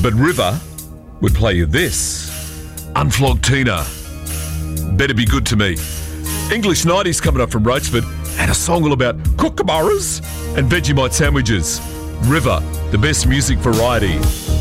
But River would play you this. Unflogged Tina. Better Be Good to Me. English 90s coming up from Roachford, and a song all about kookaburras and Vegemite sandwiches. River, the best music variety.